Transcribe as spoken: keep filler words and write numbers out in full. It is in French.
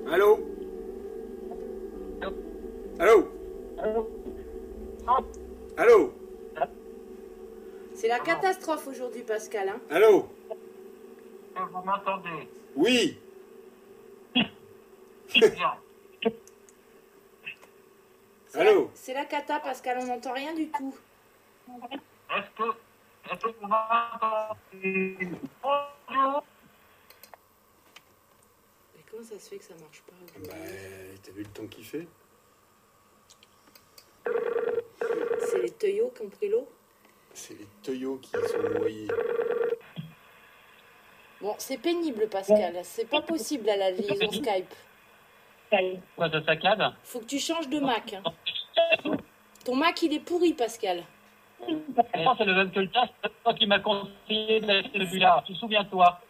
Allô? Allô? Allô? C'est la catastrophe aujourd'hui, Pascal. Hein. Allô? Vous m'entendez? Oui. Bien. C'est Allô? la, c'est la cata, Pascal, on n'entend rien du tout. Est-ce que, est-ce que vous m'entendez? Bonjour. Mais comment ça se fait que ça marche pas aujourd'hui? Bah, t'as vu le temps qu'il fait? C'est les teuillots qui ont pris l'eau? C'est les Toyos qui sont noyés. Bon, c'est pénible, Pascal. C'est pas possible à la liaison Skype. Quoi, ça saccade? Faut que tu changes de Mac. Hein. Ton Mac, il est pourri, Pascal. C'est le même que le tien, c'est toi qui m'as conseillé de l'acheter celui-là. Tu te souviens-toi?